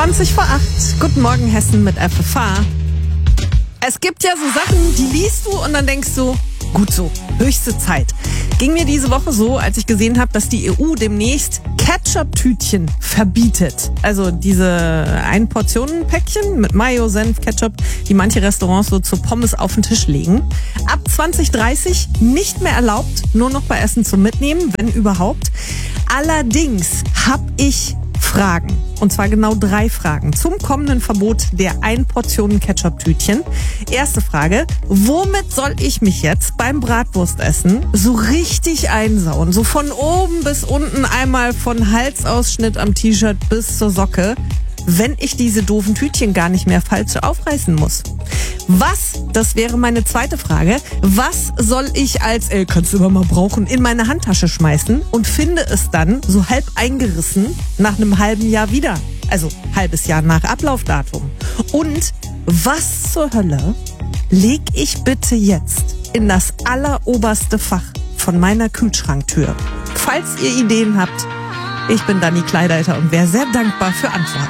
20 vor 8. Guten Morgen, Hessen mit FFH. Es gibt ja so Sachen, die liest du und dann denkst du, gut so, höchste Zeit. Ging mir diese Woche so, als ich gesehen habe, dass die EU demnächst Ketchup-Tütchen verbietet. Also diese Ein-Portionen-Päckchen mit Mayo, Senf, Ketchup, die manche Restaurants so zu Pommes auf den Tisch legen. Ab 2030 nicht mehr erlaubt, nur noch bei Essen zum Mitnehmen, wenn überhaupt. Allerdings habe ich Fragen. Und zwar genau 3 Fragen zum kommenden Verbot der Ein-Portionen-Ketchup-Tütchen. Erste Frage, womit soll ich mich jetzt beim Bratwurstessen so richtig einsauen? So von oben bis unten einmal von Halsausschnitt am T-Shirt bis zur Socke, wenn ich diese doofen Tütchen gar nicht mehr falsch aufreißen muss. Das wäre meine zweite Frage, was soll ich als, kannst du immer mal brauchen, in meine Handtasche schmeißen und finde es dann so halb eingerissen nach einem halben Jahr wieder? Also halbes Jahr nach Ablaufdatum. Und was zur Hölle leg ich bitte jetzt in das alleroberste Fach von meiner Kühlschranktür? Falls ihr Ideen habt, ich bin Dani Kleideiter und wäre sehr dankbar für Antworten.